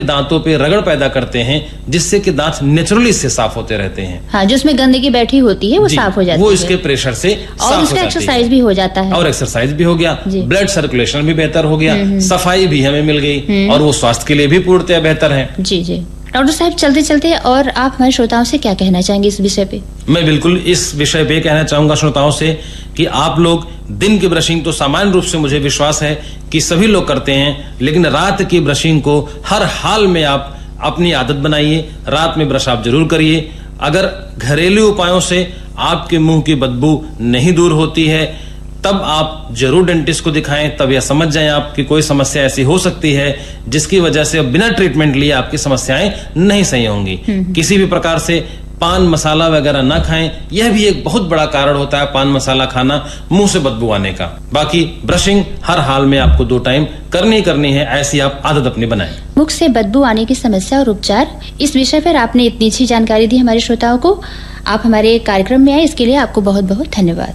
दांतों पे रगड़ पैदा करते हैं, जिससे कि दांत नेचुरली से साफ होते रहते हैं। हाँ, जिसमें गंदगी बैठी होती है वो साफ हो जाती है, वो इसके प्रेशर से और उसका एक्सरसाइज भी हो जाता है, और एक्सरसाइज भी हो गया, ब्लड सर्कुलेशन भी बेहतर हो गया, सफाई भी हमें मिल गई, और वो स्वास्थ्य के लिए भी पूर्णतया बेहतर है। जी जी। डॉक्टर साहब, चलते चलते और आप हमारे श्रोताओं से क्या कहना चाहेंगे इस विषय पे? मैं बिल्कुल इस विषय पे कहना चाहूंगा श्रोताओं से कि आप लोग दिन की ब्रशिंग तो सामान्य रूप से मुझे विश्वास है कि सभी लोग करते हैं, लेकिन रात की ब्रशिंग को हर हाल में आप अपनी आदत बनाइए। रात में ब्रश आप जरूर करिए। अगर घरेलू उपायों से आपके मुंह की बदबू नहीं दूर होती है, तब आप जरूर डेंटिस्ट को दिखाएं। तब यह समझ जाएं आप कि कोई समस्या ऐसी हो सकती है जिसकी वजह से बिना ट्रीटमेंट लिए आपकी समस्याएं नहीं सही होंगी। किसी भी प्रकार से पान मसाला वगैरह ना खाएं, यह भी एक बहुत बड़ा कारण होता है पान मसाला खाना, मुंह से बदबू आने का। बाकी ब्रशिंग हर हाल में आपको 2 टाइम करनी है, ऐसी आप आदत अपनी बनाएं। मुख से बदबू आने की समस्या और उपचार, इस विषय पर आपने इतनी अच्छी जानकारी दी हमारे श्रोताओं को। आप हमारे कार्यक्रम में आए, इसके लिए आपको बहुत बहुत धन्यवाद।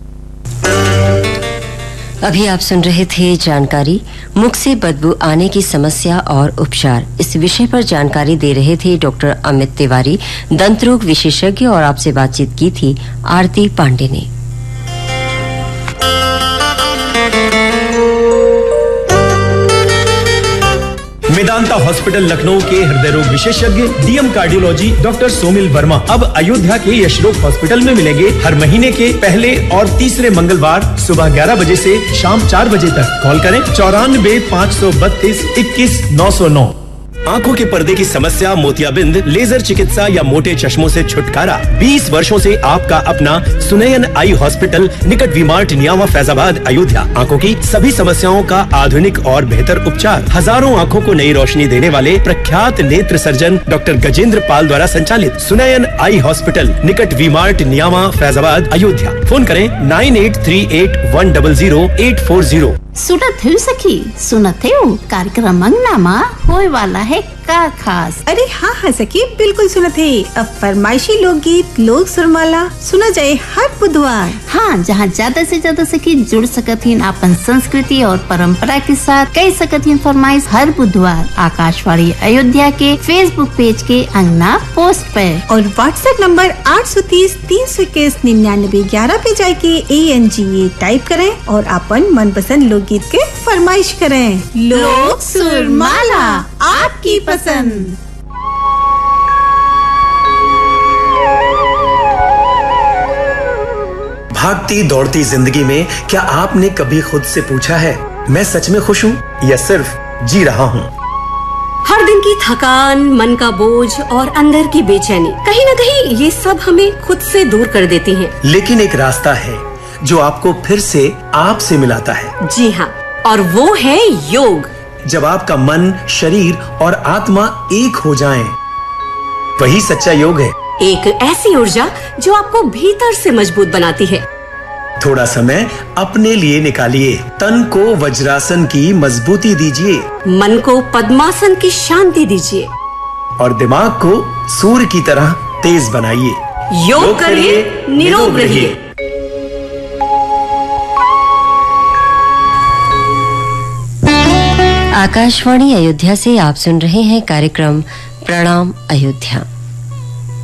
अभी आप सुन रहे थे जानकारी मुख से बदबू आने की समस्या और उपचार। इस विषय पर जानकारी दे रहे थे डॉक्टर अमित तिवारी, दंत रोग विशेषज्ञ, और आपसे बातचीत की थी आरती पांडे ने। मेदांता हॉस्पिटल लखनऊ के हृदय रोग विशेषज्ञ DM cardiology doctor Somil Verma अब अयोध्या के यशरोग हॉस्पिटल में मिलेंगे। हर महीने के पहले और तीसरे मंगलवार सुबह 11 बजे से शाम 4 बजे तक। कॉल करें 94 532 21 909। आंखों के पर्दे की समस्या, मोतियाबिंद, लेजर चिकित्सा या मोटे चश्मों से छुटकारा। 20 वर्षों से आपका अपना सुनयन आई हॉस्पिटल, निकट वी-मार्ट, नियामा, फैजाबाद, अयोध्या। आंखों की सभी समस्याओं का आधुनिक और बेहतर उपचार। हजारों आंखों को नई रोशनी देने वाले प्रख्यात नेत्र सर्जन डॉक्टर गजेंद्र पाल द्वारा संचालित सुनयन आई हॉस्पिटल, निकट वी-मार्ट, नियामा, फैजाबाद, अयोध्या। फोन करें 9838100840। सुनत है सखी, सुनत है कार्यक्रम अंगनामा होए वाला है का खास। अरे हाँ हाँ सखी, बिल्कुल सुनत है। अब फरमाइशी लोकगीत, लोक सुरमाला सुना जाए हर बुधवार। हाँ, जहाँ ज्यादा से ज्यादा सखी जुड़ सकत हिन अपन संस्कृति और परंपरा के साथ, कह सकत हिन फरमाइश हर बुधवार आकाशवाणी अयोध्या के फेसबुक पेज के अंगना पोस्ट पे, और व्हाट्सएप नंबर 830 321 99 11 पे जाके ANGA टाइप करें और अपन मनपसंद लोकगीत के फरमाइश करें। लोक सुरमाला, आपकी पसंद। भागती दौड़ती जिंदगी में क्या आपने कभी खुद से पूछा है, मैं सच में खुश हूँ या सिर्फ जी रहा हूँ? हर दिन की थकान, मन का बोझ और अंदर की बेचैनी, कहीं न कहीं ये सब हमें खुद से दूर कर देती हैं। लेकिन एक रास्ता है जो आपको फिर से आपसे मिलाता है। जी हाँ, और वो है योग। जब आपका मन, शरीर और आत्मा एक हो जाएं, वही सच्चा योग है। एक ऐसी ऊर्जा जो आपको भीतर से मजबूत बनाती है। थोड़ा समय अपने लिए निकालिए, तन को वज्रासन की मजबूती दीजिए, मन को पद्मासन की शांति दीजिए, और दिमाग को सूर्य की तरह तेज बनाइए। योग करिए, निरोग रहिए। आकाशवाणी अयोध्या से आप सुन रहे हैं कार्यक्रम प्रणाम अयोध्या।